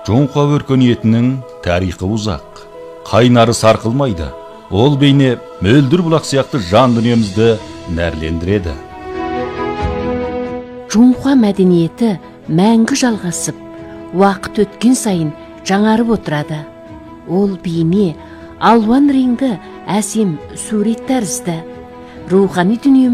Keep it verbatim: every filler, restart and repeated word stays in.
Жоңқа өркениетінің тарихы ұзақ. Қайнары сарқылмайды. Ол бейне мөлдір бұлақ сияқты жан дүниемізді нәрлендіреді. Жоңқа мәдениеті мәңгі жалғасып, уақыт өткен сайын жаңарып отырады. Ол бейне алуан реңді әсем сурет тәрізді. Рухани дүниеміз